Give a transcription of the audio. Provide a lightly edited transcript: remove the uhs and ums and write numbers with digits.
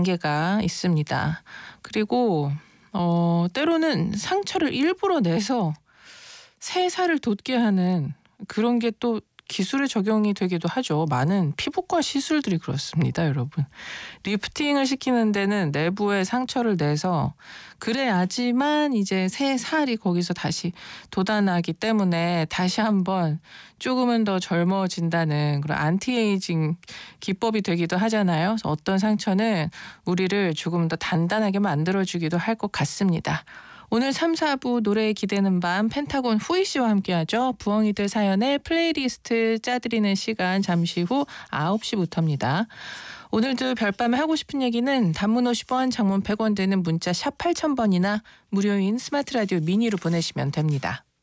단계가 있습니다. 그리고 때로는 상처를 일부러 내서 새 살을 돋게 하는 그런 게 또 기술에 적용이 되기도 하죠. 많은 피부과 시술들이 그렇습니다, 여러분. 리프팅을 시키는 데는 내부에 상처를 내서 그래야지만 이제 새 살이 거기서 다시 돋아나기 때문에 다시 한번 조금은 더 젊어진다는 그런 안티에이징 기법이 되기도 하잖아요. 그래서 어떤 상처는 우리를 조금 더 단단하게 만들어주기도 할 것 같습니다. 오늘 3, 4부 노래에 기대는 밤 펜타곤 후이 씨와 함께하죠. 부엉이들 사연의 플레이리스트 짜드리는 시간 잠시 후 9시부터입니다. 오늘도 별밤에 하고 싶은 얘기는 단문 50원, 장문 100원 되는 문자 샵 8000번이나 무료인 스마트 라디오 미니로 보내시면 됩니다.